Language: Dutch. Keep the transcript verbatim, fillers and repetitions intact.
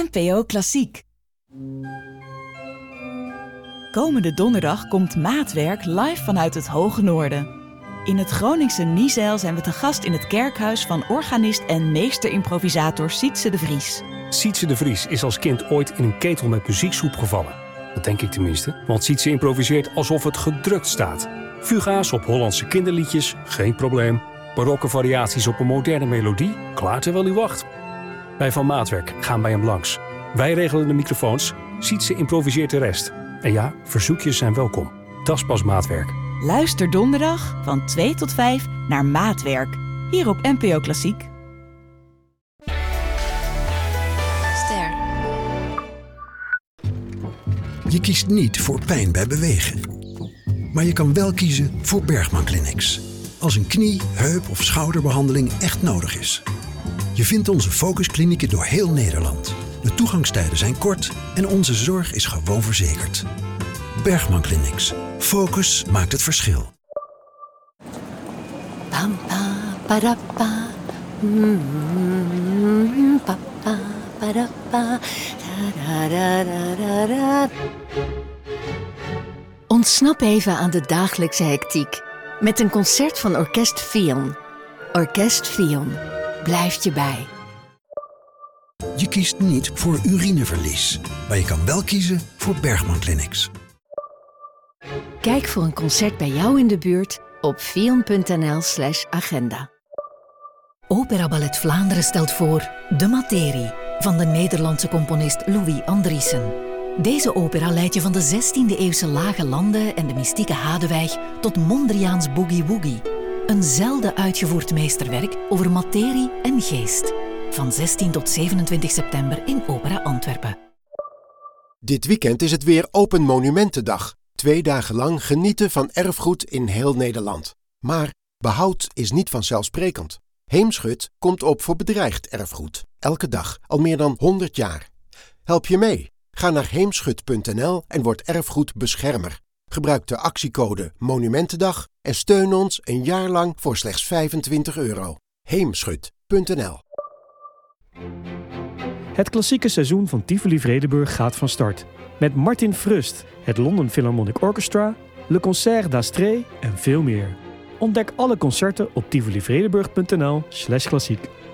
N P O Klassiek. Komende donderdag komt Maatwerk live vanuit het Hoge Noorden. In het Groningse Niezijl zijn we te gast in het kerkhuis van organist en meesterimprovisator Sietse de Vries. Sietse de Vries is als kind ooit in een ketel met muzieksoep gevallen. Dat denk ik tenminste, want Sietse improviseert alsof het gedrukt staat. Fuga's op Hollandse kinderliedjes, geen probleem. Barokke variaties op een moderne melodie, klaar terwijl u wacht. Wij van Maatwerk gaan bij hem langs. Wij regelen de microfoons, Sietse improviseert de rest. En ja, verzoekjes zijn welkom. Dat is pas Maatwerk. Luister donderdag van twee tot vijf naar Maatwerk. Hier op N P O Klassiek. Ster. Je kiest niet voor pijn bij bewegen. Maar je kan wel kiezen voor Bergman Clinics. Als een knie, heup of schouderbehandeling echt nodig is. Je vindt onze focusklinieken door heel Nederland. De toegangstijden zijn kort en onze zorg is gewoon verzekerd. Bergman Clinics. Focus maakt het verschil. Pam, pa, para, pa. Mm, pa, pa, para, pa. Da, da, da, da, da. Ontsnap even aan de dagelijkse hectiek met een concert van Orkest Vion. Orkest Vion blijft je bij. Je kiest niet voor urineverlies, maar je kan wel kiezen voor Bergman Clinics. Kijk voor een concert bij jou in de buurt op vion.nl slash agenda. Opera Ballet Vlaanderen stelt voor De Materie van de Nederlandse componist Louis Andriessen. Deze opera leidt je van de zestiende-eeuwse lage landen en de mystieke Hadewijk tot Mondriaans Boogie Woogie. Een zelden uitgevoerd meesterwerk over materie en geest. Van zestien tot zevenentwintig september in Opera Antwerpen. Dit weekend is het weer Open Monumentendag. Twee dagen lang genieten van erfgoed in heel Nederland. Maar behoud is niet vanzelfsprekend. Heemschut komt op voor bedreigd erfgoed. Elke dag, al meer dan honderd jaar. Help je mee? Ga naar heemschut punt n l en word erfgoedbeschermer. Gebruik de actiecode Monumentendag en steun ons een jaar lang voor slechts vijfentwintig euro. heemschut punt n l. Het klassieke seizoen van Tivoli Vredenburg gaat van start. Met Martin Frust, het London Philharmonic Orchestra, Le Concert d'Astrée en veel meer. Ontdek alle concerten op tivolivredenburg punt n l slash klassiek.